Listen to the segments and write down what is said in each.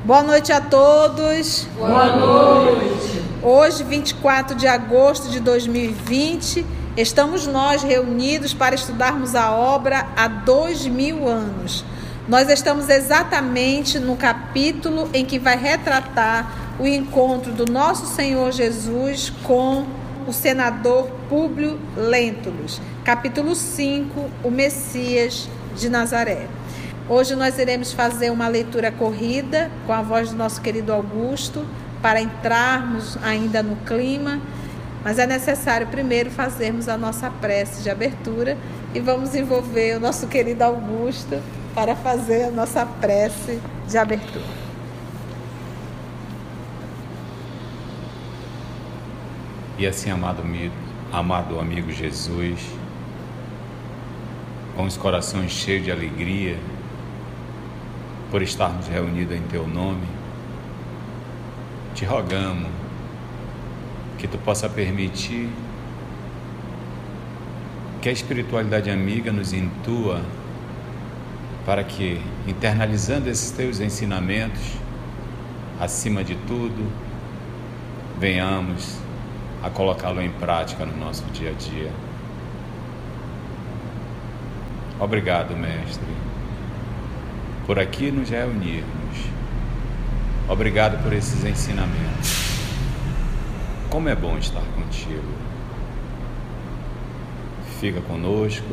Boa noite a todos. Boa noite. Hoje, 24 de agosto de 2020, estamos nós reunidos para estudarmos a obra há 2000 anos. Nós estamos exatamente no capítulo em que vai retratar o encontro do nosso Senhor Jesus com o senador Públio Lentulus. Capítulo 5, o Messias de Nazaré. Hoje nós iremos fazer uma leitura corrida com a voz do nosso querido Augusto para entrarmos ainda no clima, mas é necessário primeiro fazermos a nossa prece de abertura e vamos envolver o nosso querido Augusto para fazer a nossa prece de abertura. E assim, amado amigo Jesus, com os corações cheios de alegria, por estarmos reunidos em Teu nome, te rogamos que Tu possa permitir que a espiritualidade amiga nos intua para que, internalizando esses Teus ensinamentos, acima de tudo, venhamos a colocá-lo em prática no nosso dia a dia. Obrigado, Mestre, por aqui nos reunirmos. Obrigado por esses ensinamentos. Como é bom estar contigo. Fica conosco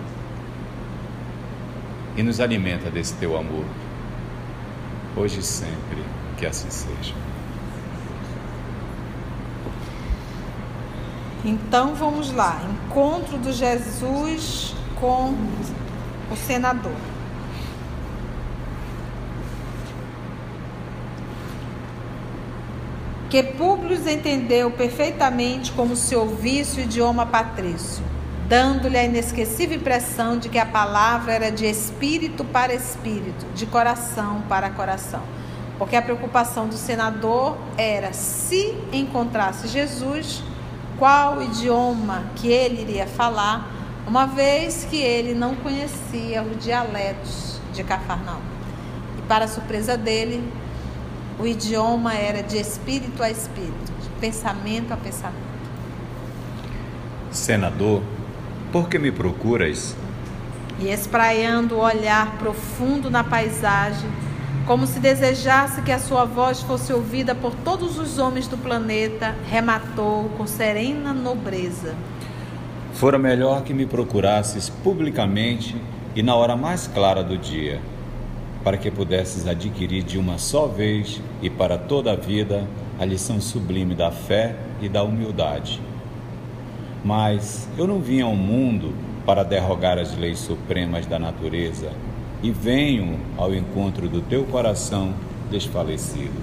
e nos alimenta desse Teu amor, hoje e sempre, que assim seja. Então vamos lá, encontro de Jesus com o senador. Que Públio entendeu perfeitamente como se ouvisse o idioma patrício, dando-lhe a inesquecível impressão de que a palavra era de espírito para espírito, de coração para coração. Porque a preocupação do senador era, se encontrasse Jesus, qual idioma que ele iria falar, uma vez que ele não conhecia os dialetos de Cafarnaum. E para a surpresa dele, o idioma era de espírito a espírito, de pensamento a pensamento. Senador, por que me procuras? E espraiando o olhar profundo na paisagem, como se desejasse que a sua voz fosse ouvida por todos os homens do planeta, rematou com serena nobreza. Fora melhor que me procurasses publicamente e na hora mais clara do dia, para que pudesses adquirir de uma só vez e para toda a vida a lição sublime da fé e da humildade. Mas eu não vim ao mundo para derrogar as leis supremas da natureza e venho ao encontro do teu coração desfalecido.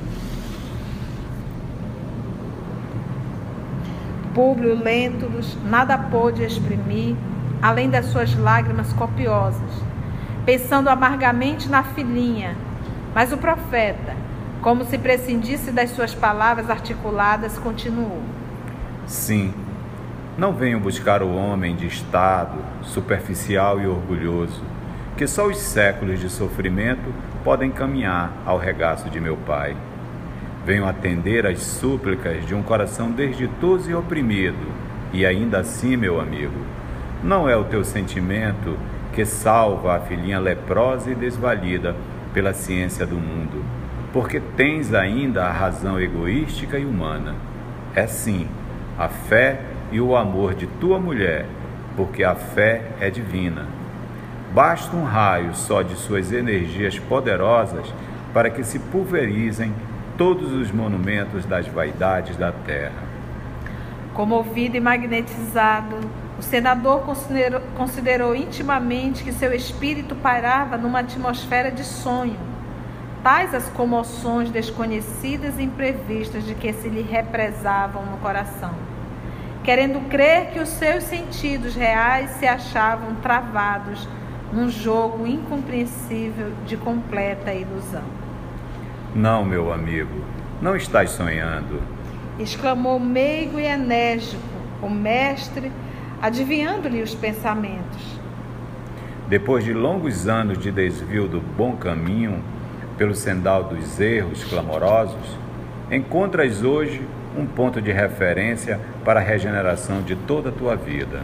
Públio Lentulus nada pôde exprimir, além das suas lágrimas copiosas, pensando amargamente na filhinha, mas o profeta, como se prescindisse das suas palavras articuladas, continuou. Sim, não venho buscar o homem de estado, superficial e orgulhoso, que só os séculos de sofrimento podem caminhar ao regaço de meu Pai. Venho atender às súplicas de um coração desditoso e oprimido, e ainda assim, meu amigo, não é o teu sentimento que salva a filhinha leprosa e desvalida pela ciência do mundo, porque tens ainda a razão egoística e humana. É sim, a fé e o amor de tua mulher, porque a fé é divina. Basta um raio só de suas energias poderosas para que se pulverizem todos os monumentos das vaidades da terra. Comovido e magnetizado, o senador considerou intimamente que seu espírito pairava numa atmosfera de sonho, tais as comoções desconhecidas e imprevistas de que se lhe represavam no coração, querendo crer que os seus sentidos reais se achavam travados num jogo incompreensível de completa ilusão. Não, meu amigo, não estás sonhando, exclamou meigo e enérgico o mestre, adivinhando-lhe os pensamentos. Depois de longos anos de desvio do bom caminho, pelo sendal dos erros clamorosos, encontras hoje um ponto de referência para a regeneração de toda a tua vida.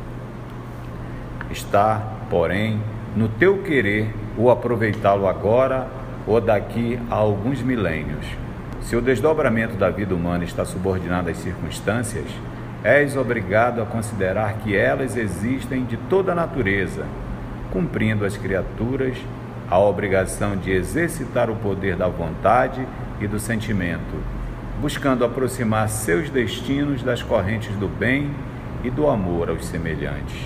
Está, porém, no teu querer o aproveitá-lo agora ou daqui a alguns milênios. Se o desdobramento da vida humana está subordinado às circunstâncias, és obrigado a considerar que elas existem de toda a natureza, cumprindo as criaturas a obrigação de exercitar o poder da vontade e do sentimento, buscando aproximar seus destinos das correntes do bem e do amor aos semelhantes.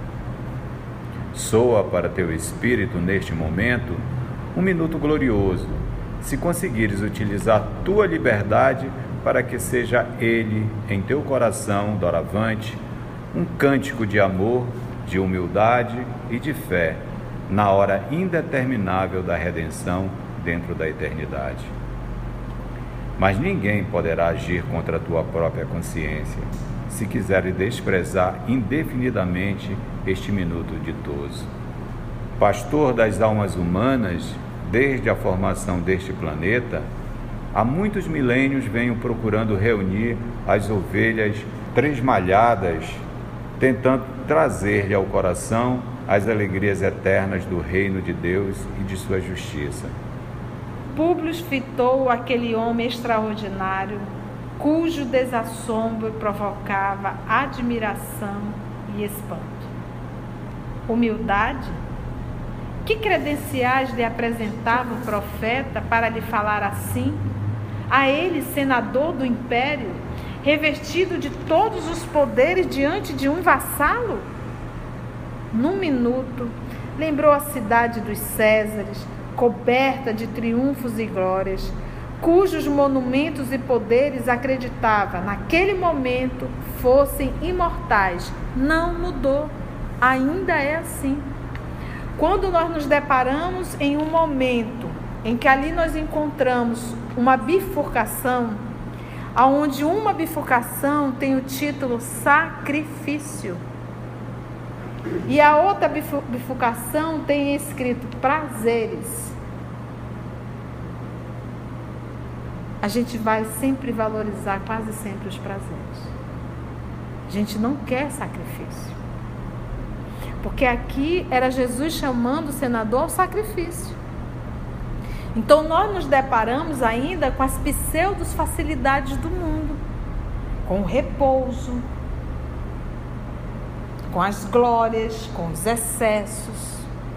Soa para teu espírito, neste momento, um minuto glorioso, se conseguires utilizar tua liberdade para que seja ele, em teu coração, doravante, um cântico de amor, de humildade e de fé, na hora indeterminável da redenção dentro da eternidade. Mas ninguém poderá agir contra a tua própria consciência, se quiseres desprezar indefinidamente este minuto ditoso. Pastor das almas humanas, desde a formação deste planeta, há muitos milênios venho procurando reunir as ovelhas tresmalhadas, tentando trazer-lhe ao coração as alegrias eternas do reino de Deus e de sua justiça. Públio fitou aquele homem extraordinário, cujo desassombro provocava admiração e espanto. Humildade? Que credenciais lhe apresentava o profeta para lhe falar assim? A ele, senador do império, revestido de todos os poderes diante de um vassalo? Num minuto, lembrou a cidade dos Césares, coberta de triunfos e glórias, cujos monumentos e poderes acreditava, naquele momento, fossem imortais. Não mudou, ainda é assim. Quando nós nos deparamos em um momento em que ali nós encontramos uma bifurcação, onde uma bifurcação tem o título sacrifício e a outra bifurcação tem escrito prazeres, a gente vai sempre valorizar quase sempre os prazeres. A gente não quer sacrifício. Porque aqui era Jesus chamando o senador ao sacrifício. Então nós nos deparamos ainda com as pseudos facilidades do mundo, com o repouso, com as glórias, com os excessos,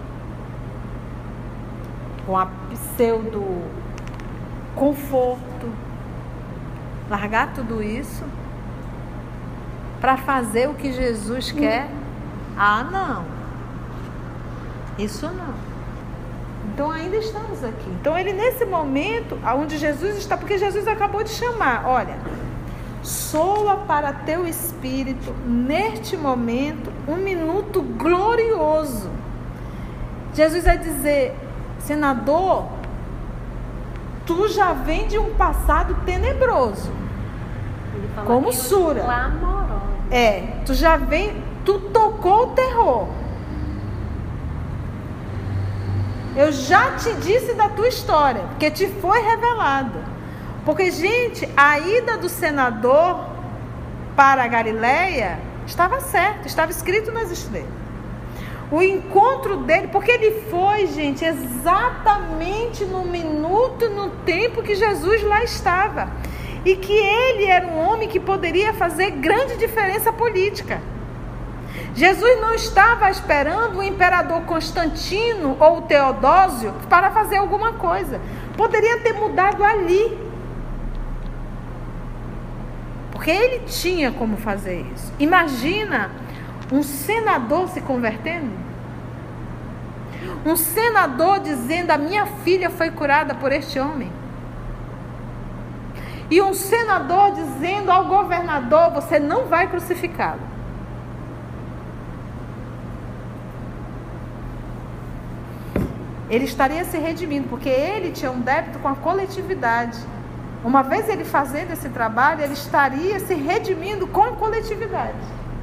com a pseudo conforto. Largar tudo isso para fazer o que Jesus quer. Ah, não. Isso não. Então ainda estamos aqui. Então ele nesse momento, onde Jesus está, porque Jesus acabou de chamar, olha, soa para teu espírito, neste momento, um minuto glorioso. Jesus vai dizer, senador, tu já vem de um passado tenebroso. Ele fala como Sura. Tu já vem... Tu tocou o terror. Eu já te disse da tua história, porque te foi revelado. Porque, gente, a ida do senador para a Galileia estava certo, estava escrito nas estrelas. O encontro dele, porque ele foi, gente, exatamente no minuto, no tempo que Jesus lá estava. E que ele era um homem que poderia fazer grande diferença política. Jesus não estava esperando o imperador Constantino ou o Teodósio para fazer alguma coisa. Poderia ter mudado ali. Porque ele tinha como fazer isso. Imagina um senador se convertendo. Um senador dizendo, a minha filha foi curada por este homem. E um senador dizendo ao governador, você não vai crucificá-lo. Ele estaria se redimindo, porque ele tinha um débito com a coletividade. Uma vez ele fazendo esse trabalho, ele estaria se redimindo com a coletividade.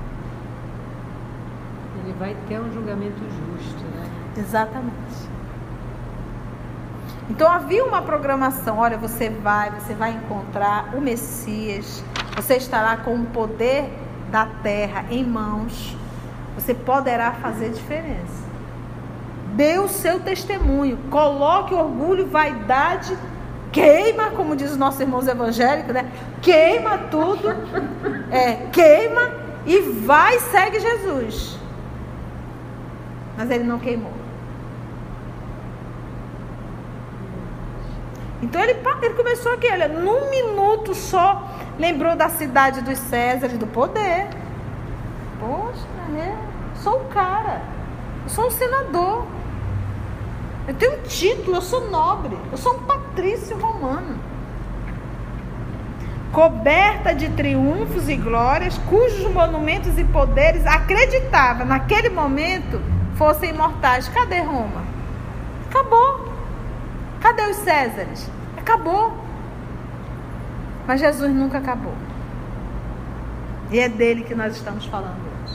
Ele vai ter um julgamento justo, né? Exatamente. Então havia uma programação. Olha, você vai encontrar o Messias, você estará com o poder da terra em mãos, você poderá fazer diferença. Dê o seu testemunho, coloque orgulho, vaidade, queima, como diz os nossos irmãos evangélicos, né? Queima tudo, queima e vai e segue Jesus. Mas ele não queimou. Então ele começou aqui, olha, num minuto só, lembrou da cidade dos Césares, do poder. Poxa, eu sou o cara, eu sou um senador, eu tenho um título, eu sou nobre, eu sou um patrício romano, coberta de triunfos e glórias, cujos monumentos e poderes acreditava naquele momento fossem imortais. Cadê Roma? Acabou. Cadê os Césares? Acabou. Mas Jesus nunca acabou. E é dele que nós estamos falando hoje.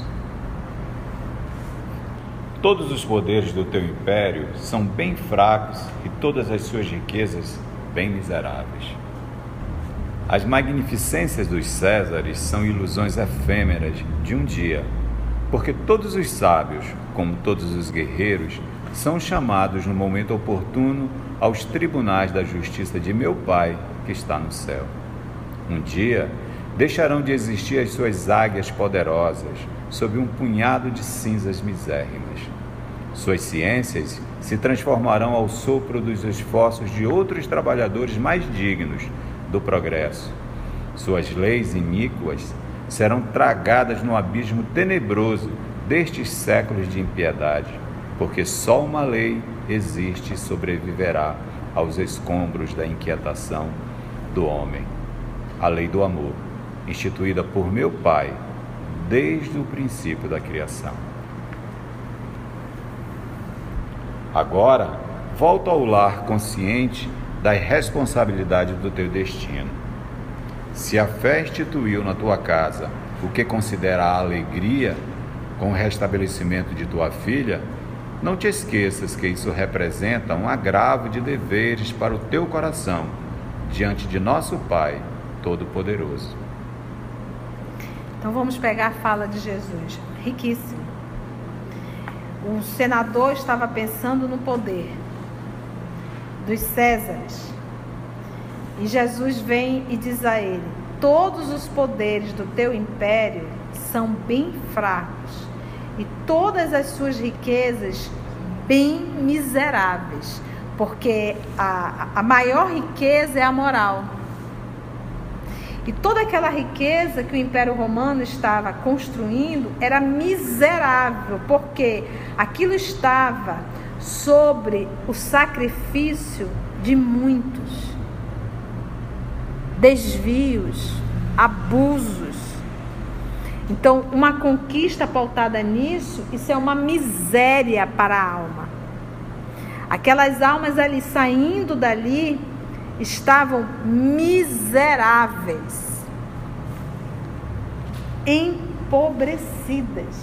Todos os poderes do teu império são bem fracos e todas as suas riquezas bem miseráveis. As magnificências dos Césares são ilusões efêmeras de um dia, porque todos os sábios, como todos os guerreiros, são chamados no momento oportuno aos tribunais da justiça de meu Pai que está no céu. Um dia deixarão de existir as suas águias poderosas sob um punhado de cinzas misérrimas. Suas ciências se transformarão ao sopro dos esforços de outros trabalhadores mais dignos do progresso. Suas leis iníquas serão tragadas no abismo tenebroso destes séculos de impiedade, porque só uma lei existe e sobreviverá aos escombros da inquietação do homem. A lei do amor, instituída por meu Pai desde o princípio da criação. Agora, volta ao lar consciente da responsabilidade do teu destino. Se a fé instituiu na tua casa o que considera a alegria com o restabelecimento de tua filha, não te esqueças que isso representa um agravo de deveres para o teu coração diante de nosso Pai Todo-Poderoso. Então vamos pegar a fala de Jesus, riquíssimo. O senador estava pensando no poder dos Césares. E Jesus vem e diz a ele: todos os poderes do teu império são bem fracos e todas as suas riquezas bem miseráveis, porque a maior riqueza é a moral. E toda aquela riqueza que o Império Romano estava construindo era miserável, porque aquilo estava sobre o sacrifício de muitos, desvios, abusos. Então, uma conquista pautada nisso, isso é uma miséria para a alma. Aquelas almas ali saindo dali estavam miseráveis, empobrecidas.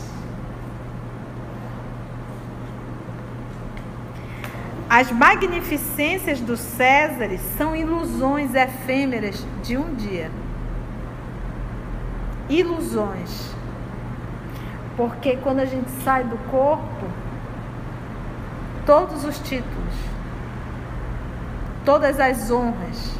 As magnificências dos Césares são ilusões efêmeras de um dia. Ilusões. Porque quando a gente sai do corpo, todos os títulos, todas as honras,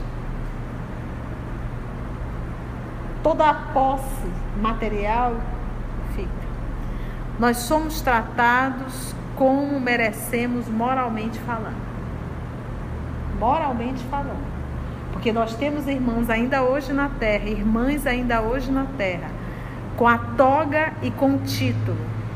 toda a posse material fica. Nós somos tratados como merecemos moralmente falando. Moralmente falando. Porque nós temos irmãos ainda hoje na terra, irmãs ainda hoje na terra, com a toga e com o título,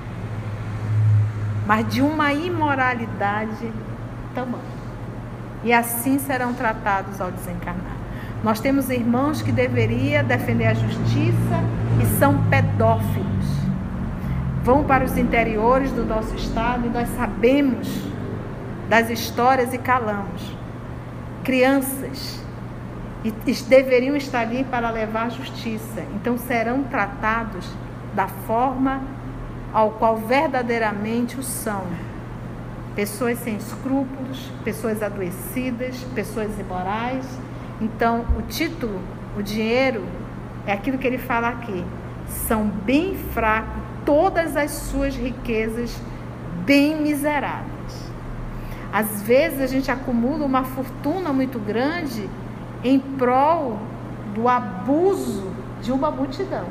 mas de uma imoralidade tamanha. E assim serão tratados ao desencarnar. Nós temos irmãos que deveriam defender a justiça e são pedófilos. Vão para os interiores do nosso estado e nós sabemos das histórias e calamos. Crianças e deveriam estar ali para levar a justiça. Então serão tratados da forma ao qual verdadeiramente o são. pessoas sem escrúpulos, pessoas adoecidas, pessoas imorais. Então, o título, o dinheiro, é aquilo que ele fala aqui. São bem fracos todas as suas riquezas, bem miseráveis. Às vezes a gente acumula uma fortuna muito grande em prol do abuso de uma multidão,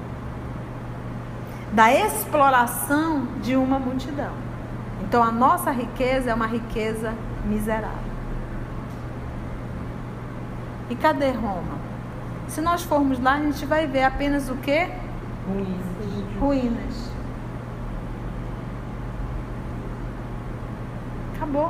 da exploração de uma multidão. Então a nossa riqueza é uma riqueza miserável. E cadê Roma? Se nós formos lá, a gente vai ver apenas o quê? Ruínas. Acabou.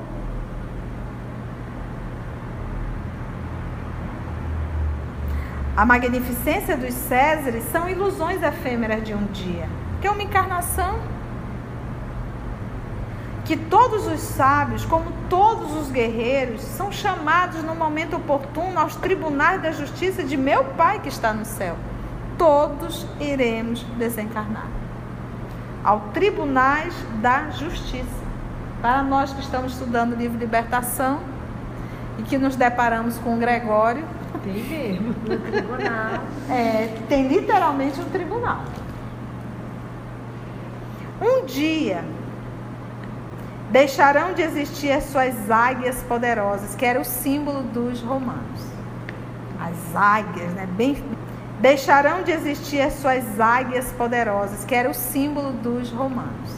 A magnificência dos Césares são ilusões efêmeras de um dia, que é uma encarnação. Que todos os sábios, como todos os guerreiros, são chamados no momento oportuno aos tribunais da justiça de meu Pai que está no céu. Todos iremos desencarnar ao tribunais da justiça. Para nós que estamos estudando o livro Libertação e que nos deparamos com o Gregório, Tem mesmo, no tribunal. Tem literalmente um tribunal. Um dia deixarão de existir as suas águias poderosas, que era o símbolo dos romanos. As águias, né? Deixarão de existir as suas águias poderosas, que era o símbolo dos romanos.